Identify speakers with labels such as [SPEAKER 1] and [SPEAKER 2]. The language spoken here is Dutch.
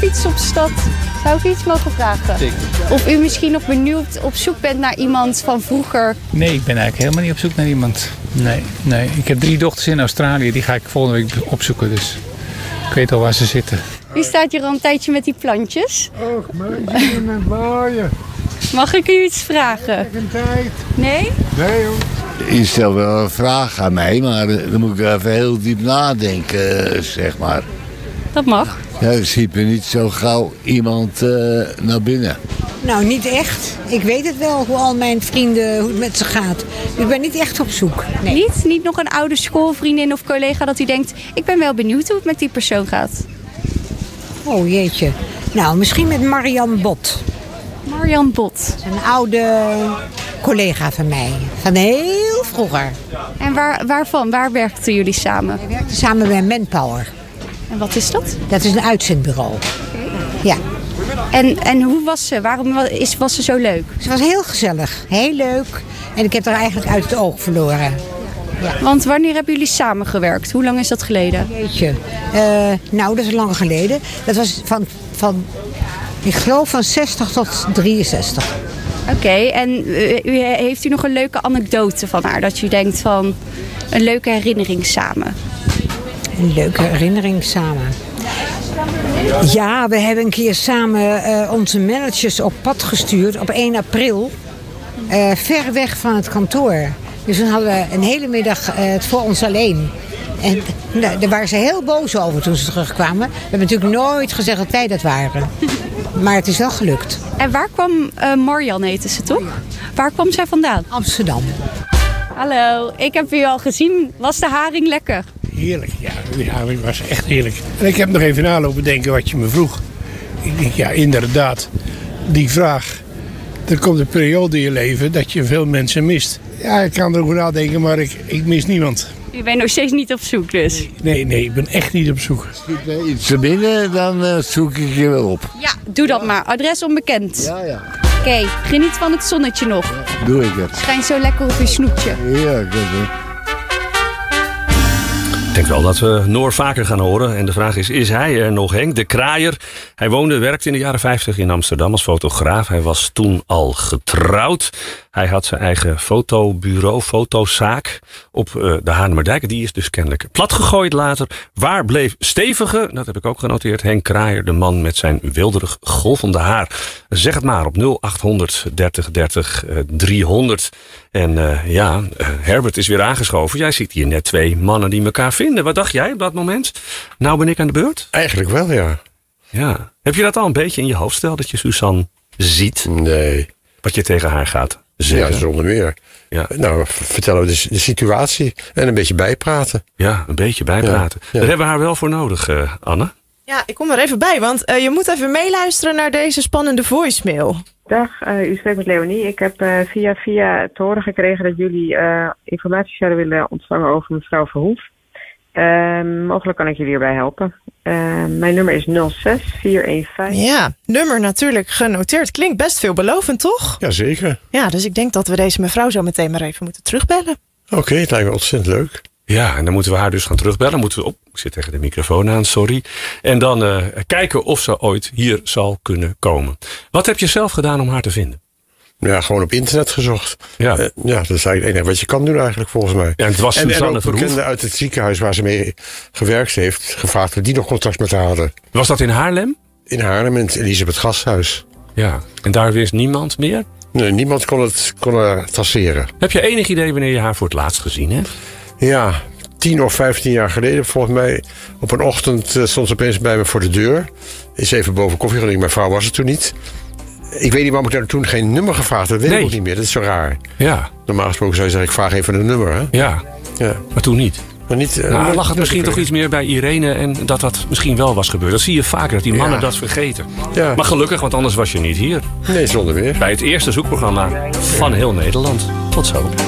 [SPEAKER 1] fietsen op stad. Zou ik iets mogen vragen?
[SPEAKER 2] Zeker.
[SPEAKER 1] Of u misschien nog benieuwd op zoek bent naar iemand van vroeger?
[SPEAKER 2] Nee, ik ben eigenlijk helemaal niet op zoek naar iemand. Nee. Ik heb 3 dochters in Australië. Die ga ik volgende week opzoeken. Dus ik weet al waar ze zitten.
[SPEAKER 1] U staat hier al een tijdje met die plantjes.
[SPEAKER 3] Och, meisje, met waaien.
[SPEAKER 1] Mag ik u iets vragen?
[SPEAKER 3] Een tijd.
[SPEAKER 1] Nee?
[SPEAKER 3] Nee, hoor.
[SPEAKER 4] Je stelt wel een vraag aan mij, maar dan moet ik even heel diep nadenken, zeg maar.
[SPEAKER 1] Dat mag.
[SPEAKER 4] Ja, er schiet me niet zo gauw iemand naar binnen.
[SPEAKER 5] Nou, niet echt. Ik weet het wel, hoe al mijn vrienden, hoe het met ze gaat. Ik ben niet echt op zoek. Nee.
[SPEAKER 1] Niet? Niet nog een oude schoolvriendin of collega dat u denkt... ik ben wel benieuwd hoe het met die persoon gaat.
[SPEAKER 5] Oh, jeetje. Nou, misschien met Marian Bot.
[SPEAKER 1] Marian Bot.
[SPEAKER 5] Een oude collega van mij. Van heel vroeger.
[SPEAKER 1] En waarvan? Waar werkten jullie samen?
[SPEAKER 5] We werkten samen bij Manpower.
[SPEAKER 1] En wat is dat?
[SPEAKER 5] Dat is een uitzendbureau. Ja.
[SPEAKER 1] En hoe was ze? Waarom was ze zo leuk?
[SPEAKER 5] Ze was heel gezellig. Heel leuk. En ik heb haar eigenlijk uit het oog verloren.
[SPEAKER 1] Want wanneer hebben jullie samengewerkt? Hoe lang is dat geleden?
[SPEAKER 5] Jeetje. Nou, dat is lang geleden. Dat was van ik geloof van 60 tot 63.
[SPEAKER 1] Oké, en heeft u nog een leuke anekdote van haar? Dat u denkt van een leuke herinnering samen?
[SPEAKER 5] Een leuke herinnering samen. Ja, we hebben een keer samen onze managers op pad gestuurd op 1 april. Ver weg van het kantoor. Dus dan hadden we een hele middag het voor ons alleen. En daar waren ze heel boos over toen ze terugkwamen. We hebben natuurlijk nooit gezegd dat wij dat waren. Maar het is wel gelukt.
[SPEAKER 1] En waar kwam Marian, heette ze toch? Waar kwam zij vandaan?
[SPEAKER 5] Amsterdam.
[SPEAKER 1] Hallo, ik heb u al gezien. Was de haring lekker?
[SPEAKER 3] Heerlijk, ja. Die haring was echt heerlijk. En ik heb nog even nalopen denken wat je me vroeg. Ik denk, ja, inderdaad. Die vraag. Er komt een periode in je leven dat je veel mensen mist. Ja, ik kan erover nadenken, maar ik mis niemand.
[SPEAKER 1] U bent nog steeds niet op zoek dus?
[SPEAKER 3] Nee, ik ben echt niet op zoek.
[SPEAKER 4] Schiet mij iets te binnen, dan zoek ik je wel op.
[SPEAKER 1] Ja, doe dat maar. Adres onbekend.
[SPEAKER 4] Ja.
[SPEAKER 1] Oké, geniet van het zonnetje nog.
[SPEAKER 4] Doe ik het.
[SPEAKER 1] Schijnt zo lekker op je snoetje.
[SPEAKER 4] Ja, goed hoor.
[SPEAKER 6] Ik denk wel dat we Noor vaker gaan horen. En de vraag is hij er nog, Henk? De Kraaier. Hij werkte in de jaren 50 in Amsterdam als fotograaf. Hij was toen al getrouwd. Hij had zijn eigen fotobureau, fotozaak op de Haarlemmerdijk. Die is dus kennelijk platgegooid later. Waar bleef stevige? Dat heb ik ook genoteerd. Henk Kraaier, de man met zijn wilderig golvende haar. Zeg het maar op 0800 30 30 300. En Herbert is weer aangeschoven. Jij ziet hier net 2 mannen die elkaar vinden. Wat dacht jij op dat moment? Nou ben ik aan de beurt?
[SPEAKER 7] Eigenlijk wel, ja.
[SPEAKER 6] Ja. Heb je dat al een beetje in je hoofd? Stel dat je Suzanne ziet.
[SPEAKER 7] Nee.
[SPEAKER 6] Wat je tegen haar gaat zeggen.
[SPEAKER 7] Ja, zonder meer.
[SPEAKER 6] Ja.
[SPEAKER 7] Nou, vertellen we de situatie en een beetje bijpraten.
[SPEAKER 6] Ja, een beetje bijpraten.
[SPEAKER 7] Ja.
[SPEAKER 6] Daar hebben we haar wel voor nodig, Anne.
[SPEAKER 8] Ja, ik kom er even bij, want je moet even meeluisteren naar deze spannende voicemail.
[SPEAKER 9] Dag, u spreekt met Leonie. Ik heb via te horen gekregen dat jullie informatie zouden willen ontvangen over mevrouw Verhoef. Mogelijk kan ik jullie hierbij helpen. Mijn nummer is 06415.
[SPEAKER 8] Ja, nummer natuurlijk genoteerd. Klinkt best veelbelovend, toch?
[SPEAKER 7] Jazeker.
[SPEAKER 8] Ja, dus ik denk dat we deze mevrouw zo meteen maar even moeten terugbellen.
[SPEAKER 7] Oké, het lijkt me ontzettend leuk.
[SPEAKER 6] Ja, en dan moeten we haar dus gaan terugbellen. Ik zit tegen de microfoon aan, sorry. En dan kijken of ze ooit hier zal kunnen komen. Wat heb je zelf gedaan om haar te vinden?
[SPEAKER 7] Ja, gewoon op internet gezocht.
[SPEAKER 6] Ja.
[SPEAKER 7] Dat is eigenlijk het enige wat je kan doen eigenlijk, volgens mij.
[SPEAKER 6] Ja, het was Suzanne
[SPEAKER 7] ook
[SPEAKER 6] Verhoef.
[SPEAKER 7] bekenden uit het ziekenhuis waar ze mee gewerkt heeft, gevraagd of die nog contact met haar hadden.
[SPEAKER 6] Was dat in Haarlem?
[SPEAKER 7] In Haarlem, in het Elisabeth Gasthuis.
[SPEAKER 6] Ja, en daar wist niemand meer?
[SPEAKER 7] Nee, niemand kon haar traceren.
[SPEAKER 6] Heb je enig idee wanneer je haar voor het laatst gezien hebt?
[SPEAKER 7] Ja, 10 of 15 jaar geleden, volgens mij. Op een ochtend stond ze opeens bij me voor de deur. Is even boven koffie gedronken. Mijn vrouw was er toen niet. Ik weet niet waarom ik daar toen geen nummer gevraagd heb. Dat weet ik ook niet meer. Dat is zo raar.
[SPEAKER 6] Ja.
[SPEAKER 7] Normaal gesproken zou je zeggen, ik vraag even een nummer. Hè?
[SPEAKER 6] Ja, maar toen niet.
[SPEAKER 7] Maar niet,
[SPEAKER 6] lag het misschien toch iets meer bij Irene en dat misschien wel was gebeurd. Dat zie je vaker, dat die mannen dat vergeten.
[SPEAKER 7] Ja.
[SPEAKER 6] Maar gelukkig, want anders was je niet hier.
[SPEAKER 7] Nee, zonder meer.
[SPEAKER 6] Bij het eerste zoekprogramma van heel Nederland. Tot zo.